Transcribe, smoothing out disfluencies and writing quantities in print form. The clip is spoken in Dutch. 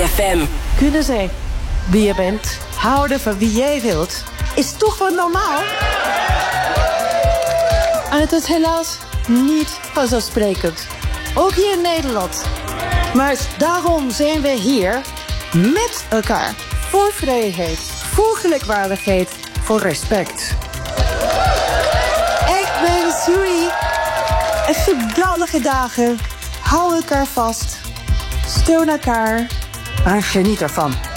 3FM. Kunnen zijn wie je bent, houden van wie jij wilt, is toch wel normaal? En het is helaas niet vanzelfsprekend. Ook hier in Nederland. Maar daarom zijn we hier met elkaar. Voor vrijheid, voor gelijkwaardigheid, voor respect. Ik wens jullie een geweldige dagen. Hou elkaar vast. Steun elkaar. En geniet ervan.